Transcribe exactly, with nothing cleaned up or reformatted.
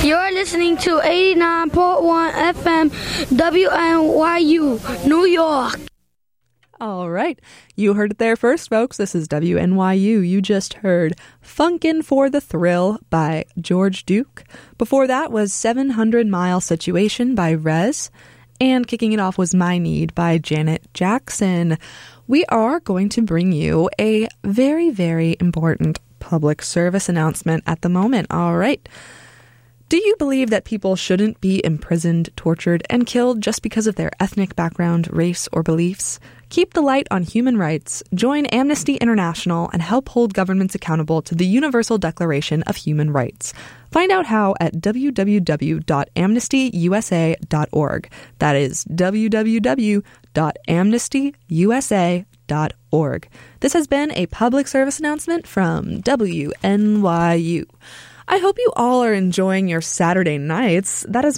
You're listening to eighty-nine point one F M W N Y U, New York. All right. You heard it there first, folks. This is W N Y U. You just heard Funkin' for the Thrill by George Duke. Before that was seven hundred mile Situation by Rez. And kicking it off was My Need by Janet Jackson. We are going to bring you a very, very important public service announcement at the moment. All right. Do you believe that people shouldn't be imprisoned, tortured, and killed just because of their ethnic background, race, or beliefs? Keep the light on human rights, join Amnesty International, and help hold governments accountable to the Universal Declaration of Human Rights. Find out how at w w w dot amnesty u s a dot org. That is w w w dot amnesty u s a dot org. This has been a public service announcement from W N Y U. I hope you all are enjoying your Saturday nights. That is